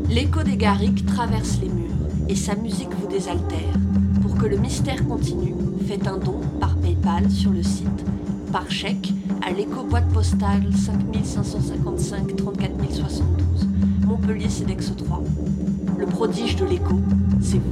L'écho des garrigues traverse les murs et sa musique vous désaltère. Pour que le mystère continue, faites un don par PayPal sur le site, par chèque à l'écho boîte postale 5555 34 072, Montpellier CEDEX 3. Le prodige de l'écho, c'est vous.